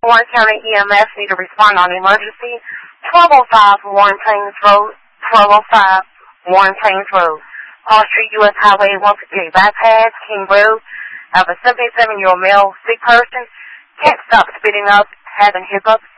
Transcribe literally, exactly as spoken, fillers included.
Warren County E M S need to respond on emergency. twelve oh five Warren Plains Road, twelve oh five Warren Plains Road. Hall Street, U S Highway one fifty-eight bypass, King Road. I have a seventy-seven-year-old male sick person. Can't stop spitting up, having hiccups.